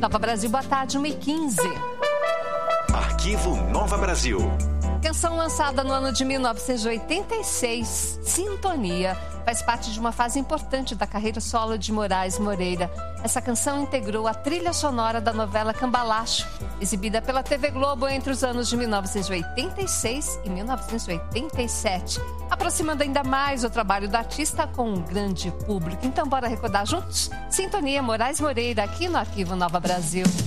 Nova Brasil, boa tarde, 1h15. Arquivo Nova Brasil. Canção lançada no ano de 1986, Sintonia, faz parte de uma fase importante da carreira solo de Moraes Moreira. Essa canção integrou a trilha sonora da novela Cambalacho, exibida pela TV Globo entre os anos de 1986 e 1987, aproximando ainda mais o trabalho do artista com um grande público. Então, bora recordar juntos? Sintonia, Moraes Moreira, aqui no Arquivo Nova Brasil.